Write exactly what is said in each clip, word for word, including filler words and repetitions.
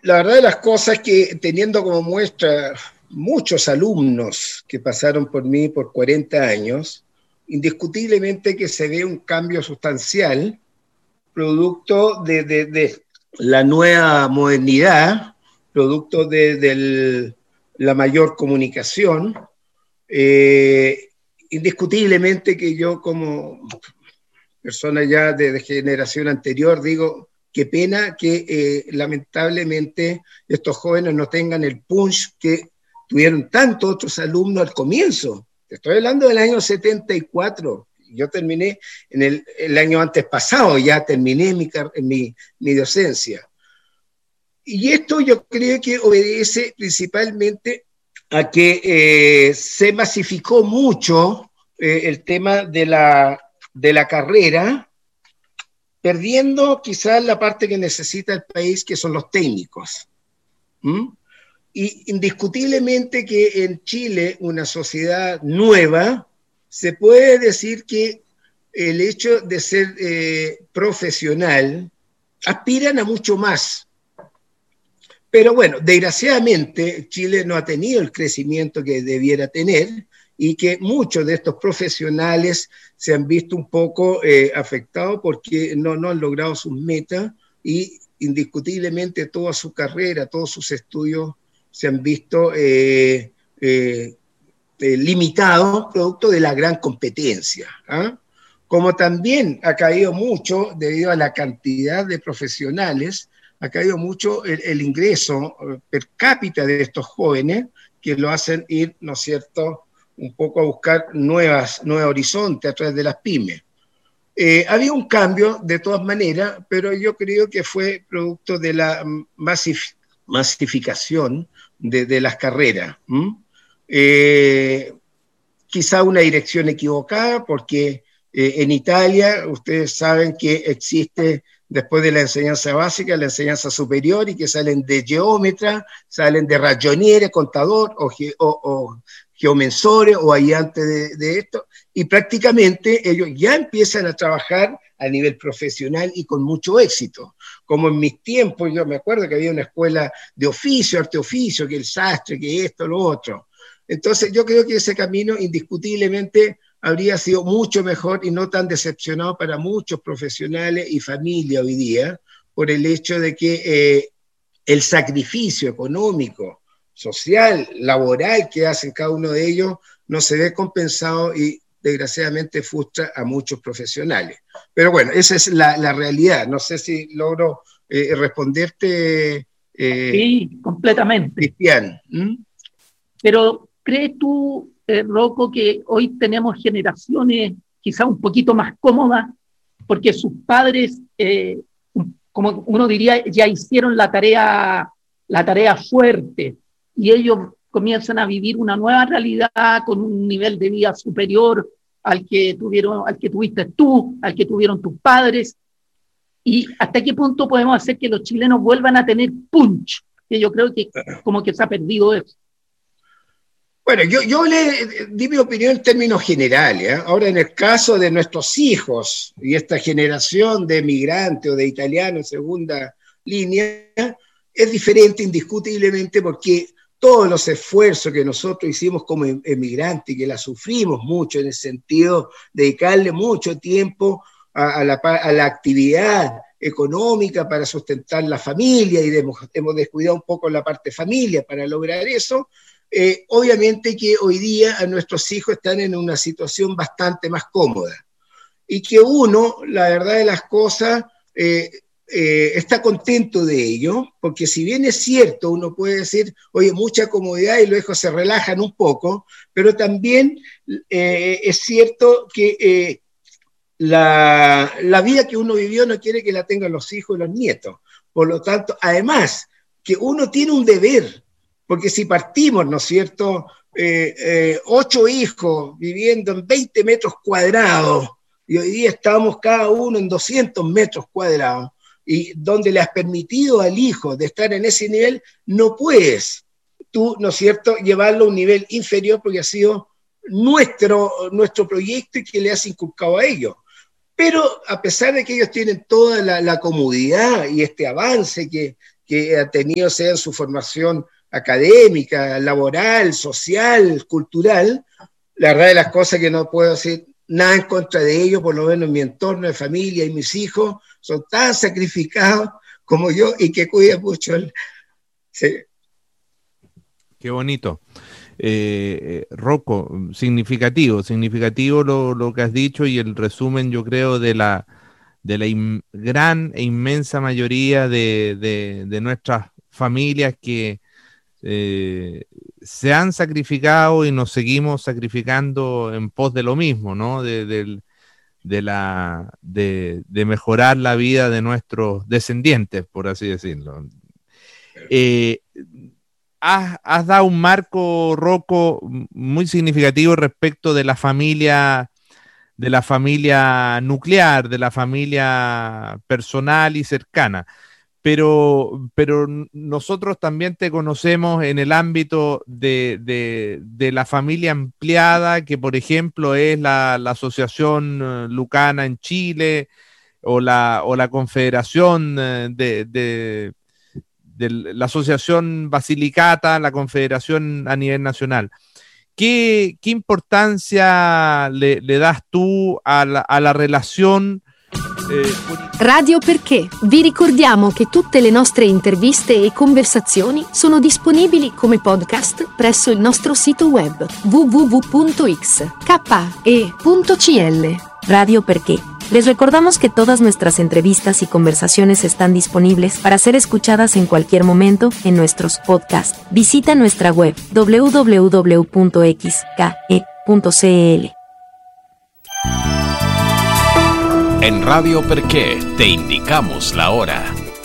la verdad de las cosas es que teniendo como muestra muchos alumnos que pasaron por mí por cuarenta años, indiscutiblemente que se ve un cambio sustancial producto de, de, de la nueva modernidad, producto de, de la mayor comunicación. Eh, indiscutiblemente que yo como persona ya de, de generación anterior digo, qué pena que eh, lamentablemente estos jóvenes no tengan el punch que tuvieron tantos otros alumnos al comienzo. Estoy hablando del año setenta y cuatro. Yo terminé en el, el año antes pasado, ya terminé mi, mi, mi docencia. Y esto yo creo que obedece principalmente a que eh, se masificó mucho eh, el tema de la, de la carrera, perdiendo quizás la parte que necesita el país, que son los técnicos. ¿Mm? Y indiscutiblemente que en Chile, una sociedad nueva, se puede decir que el hecho de ser eh, profesional aspiran a mucho más. Pero bueno, desgraciadamente Chile no ha tenido el crecimiento que debiera tener y que muchos de estos profesionales se han visto un poco eh, afectados porque no, no han logrado sus metas y indiscutiblemente toda su carrera, todos sus estudios se han visto eh, eh, eh, limitados producto de la gran competencia. ¿Ah? Como también ha caído mucho, debido a la cantidad de profesionales, ha caído mucho el, el ingreso per cápita de estos jóvenes que lo hacen ir, ¿no es cierto?, un poco a buscar nuevas, nuevos horizontes a través de las pymes. Eh, había un cambio de todas maneras, pero yo creo que fue producto de la masif masificación de, de las carreras. ¿Mm? Eh, quizá una dirección equivocada, porque eh, en Italia ustedes saben que existe, después de la enseñanza básica, la enseñanza superior, y que salen de geómetra, salen de ragioniere, contador, o, ge o, o geomensores, o ahí antes de, de esto, y prácticamente ellos ya empiezan a trabajar a nivel profesional y con mucho éxito. Como en mis tiempos, yo me acuerdo que había una escuela de oficio, arte oficio, que el sastre, que esto, lo otro. Entonces yo creo que ese camino indiscutiblemente habría sido mucho mejor y no tan decepcionado para muchos profesionales y familia hoy día, por el hecho de que eh, el sacrificio económico, social, laboral que hacen cada uno de ellos no se ve compensado y desgraciadamente frustra a muchos profesionales. Pero bueno, esa es la, la realidad. No sé si logro eh, responderte. Eh, sí, completamente. Cristian. ¿Mm? Pero ¿crees tú, eh, Rocco, que hoy tenemos generaciones quizá un poquito más cómodas porque sus padres, eh, como uno diría, ya hicieron la tarea, la tarea fuerte y ellos comienzan a vivir una nueva realidad con un nivel de vida superior al que tuvieron, al que tuviste tú, al que tuvieron tus padres? ¿Y hasta qué punto podemos hacer que los chilenos vuelvan a tener punch? Que yo creo que como que se ha perdido eso. Bueno, yo, yo le di mi opinión en términos generales. ¿eh? Ahora, en el caso de nuestros hijos y esta generación de migrantes o de italianos en segunda línea, es diferente indiscutiblemente porque todos los esfuerzos que nosotros hicimos como emigrantes y que la sufrimos mucho en el sentido de dedicarle mucho tiempo a, a, la, a la actividad económica para sustentar la familia y hemos, hemos descuidado un poco la parte familia para lograr eso. Eh, obviamente que hoy día a nuestros hijos están en una situación bastante más cómoda y que uno, la verdad de las cosas, eh, eh, está contento de ello, porque si bien es cierto, uno puede decir, oye, mucha comodidad y los hijos se relajan un poco, pero también eh, es cierto que eh, la, la vida que uno vivió no quiere que la tengan los hijos y los nietos. Por lo tanto, además, que uno tiene un deber. Porque si partimos, ¿no es cierto?, eh, eh, ocho hijos viviendo en veinte metros cuadrados, y hoy día estamos cada uno en doscientos metros cuadrados, y donde le has permitido al hijo de estar en ese nivel, no puedes tú, ¿no es cierto?, llevarlo a un nivel inferior porque ha sido nuestro, nuestro proyecto y que le has inculcado a ellos. Pero a pesar de que ellos tienen toda la, la comodidad y este avance que que ha tenido, sea en su formación académica, laboral, social, cultural. La verdad de las cosas que no puedo decir nada en contra de ellos, por lo menos en mi entorno de familia y mis hijos son tan sacrificados como yo y que cuidan mucho el... Sí. Qué bonito. Eh, Rocco, significativo, significativo lo, lo que has dicho y el resumen, yo creo, de la, de la in, gran e inmensa mayoría de, de, de nuestras familias que eh, se han sacrificado y nos seguimos sacrificando en pos de lo mismo, ¿no? De, de, de, la, de, de mejorar la vida de nuestros descendientes, por así decirlo. Eh, Has, has dado un marco, Rocco, muy significativo respecto de la familia, de la familia nuclear, de la familia personal y cercana. Pero, pero nosotros también te conocemos en el ámbito de, de, de la familia ampliada, que por ejemplo es la, la Asociación Lucana en Chile o la, o la Confederación de... de de la Asociación Basilicata, la Confederación a nivel nacional. ¿Qué, qué importancia le, le das tú a la, a la relazione? Eh, Radio Perché. Vi ricordiamo che tutte le nostre interviste e conversazioni sono disponibili come podcast presso il nostro sito web w w w punto x k e punto c l. Radio Perché. Les recordamos que todas nuestras entrevistas y conversaciones están disponibles para ser escuchadas en cualquier momento en nuestros podcasts. Visita nuestra web w w w punto x k e punto c l. En Radio Perché te indicamos la hora.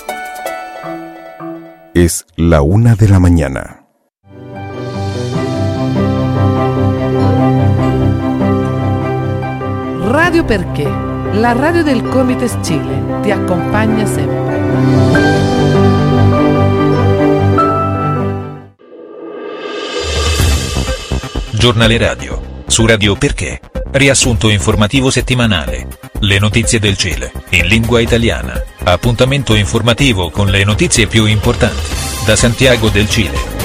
Es la una de la mañana. Radio Perché, la radio del Comites Chile, ti accompagna sempre. Giornale radio, su Radio Perché, riassunto informativo settimanale, le notizie del Cile, in lingua italiana, appuntamento informativo con le notizie più importanti, da Santiago del Cile.